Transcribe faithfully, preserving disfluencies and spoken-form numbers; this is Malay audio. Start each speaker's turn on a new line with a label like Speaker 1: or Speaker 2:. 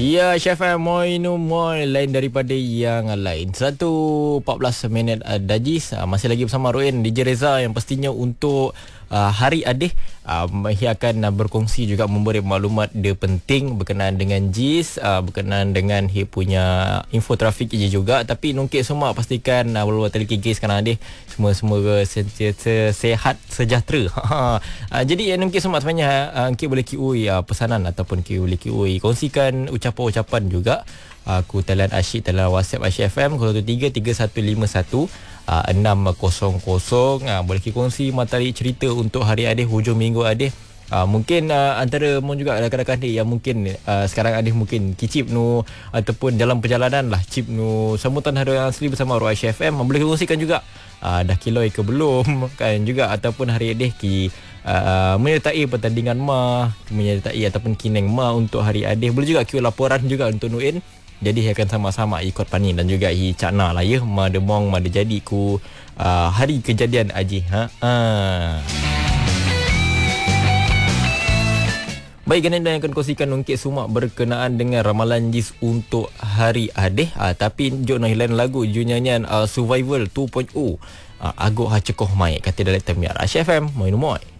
Speaker 1: Ya, Chef M, moi no moi lain daripada yang lain. satu empat belas minit uh, Dajis. Uh, masih lagi bersama Ruin D J Reza yang pastinya untuk uh, Hari Adih uh, ia akan uh, berkongsi juga memberi maklumat dia penting berkenaan dengan Jis, uh, berkenaan dengan dia punya info trafik je juga. Tapi nungkit semua pastikan uh, walau tali kiki sekarang Adih semua semua sentiasa sehat sejahtera. uh, jadi yang nungkit semua sebenarnya uh, kita boleh kiui uh, pesanan ataupun kita boleh kiui kongsikan ucapan-ucapan juga. Aku talian asyik dalam WhatsApp Asyik F M kosong tiga tiga satu lima satu enam kosong kosong. Boleh kita kongsi materi cerita untuk Hari Adih, hujung minggu Adih. Uh, mungkin uh, antara mon juga rakan-rakan dia yang mungkin uh, sekarang ada mungkin kicip nu ataupun dalam perjalanan lah cip nu sambutan hari asli bersama Ruai F M boleh kongsikan juga uh, dah kiloi ke belum kan juga ataupun Hari Adih ki uh, menyertai pertandingan ma menyertai ataupun kineng ma untuk Hari Adih. Boleh juga kira laporan juga untuk Nuin. Jadi akan sama-sama ikut pani dan juga hi cakna lah ya ma demong ma jadi ku uh, hari kejadian aji ha. Uh. Baik, kan yang akan kongsikan nungkit semua berkenaan dengan ramalan Jis untuk Hari Adih. Ha, tapi jom nak hilang lagu ju nyanyian uh, Survival dua titik kosong uh, Agok ha cekoh mai kata dalam temiar Asyik F M moi moy.